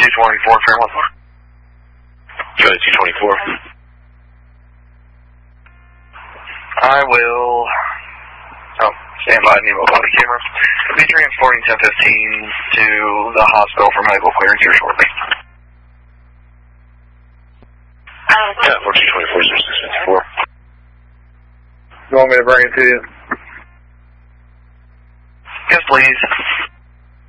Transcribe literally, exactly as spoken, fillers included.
two twenty-four, Fairmont. Charlie two twenty-four. I will... Oh, stand by, Nemo body camera. I'll be transporting ten fifteen to the hospital for medical clearance here shortly. Yeah, fourteen twenty-four, zero six fifty-four. You want me to bring it to you? Yes, please.